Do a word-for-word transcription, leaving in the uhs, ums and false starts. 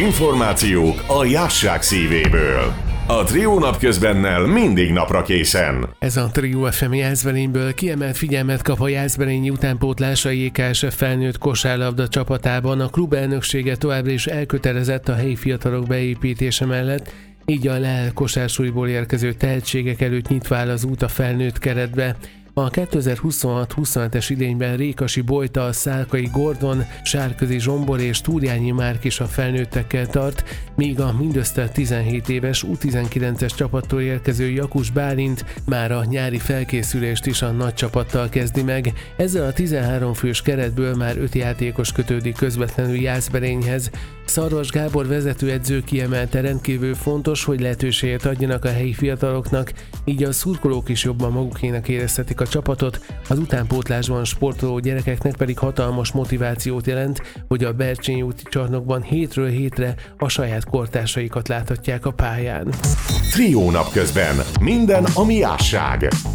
Információk a Jásság szívéből. A Trió napközbennel mindig napra készen. Ez a Trió ef em Jászberényből kiemelt figyelmet kap a jászberényi utánpótlás a jé ká es ef felnőtt kosárlabda csapatában. A klub elnöksége továbbra is elkötelezett a helyi fiatalok beépítése mellett, így a Lel kosársúlyból érkező tehetségek előtt nyitva áll az út a felnőtt keretbe. A kétezer-huszonhat huszonhetes idényben Rékasi Bojta, Szálkai Gordon, Sárközi Zsombor és Túrjányi Márk is a felnőttekkel tart, míg a mindössze tizenhét éves U tizenkilences csapattól érkező Jakus Bálint már a nyári felkészülést is a nagy csapattal kezdi meg. Ezzel a tizenhárom fős keretből már öt játékos kötődik közvetlenül Jászberényhez. Szarvas Gábor vezetőedző kiemelte, rendkívül fontos, hogy lehetőséget adjanak a helyi fiataloknak, így a szurkolók is jobban magukénak érezhetik a csapatot, az utánpótlásban sportoló gyerekeknek pedig hatalmas motivációt jelent, hogy a Bercsényi úti csarnokban hétről hétre a saját kortársaikat láthatják a pályán. Trió napközben minden, ami jásság.